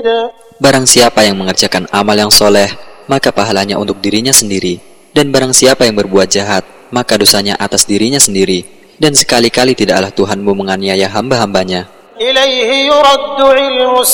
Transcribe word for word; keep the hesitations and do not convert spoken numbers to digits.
Barang siapa yang mengerjakan amal yang soleh, maka pahalanya untuk dirinya sendiri. Dan barang siapa yang berbuat jahat, maka dosanya atas dirinya sendiri. Dan sekali-kali tidaklah Tuhanmu menganiaya hamba-hambanya. إليه يرد علم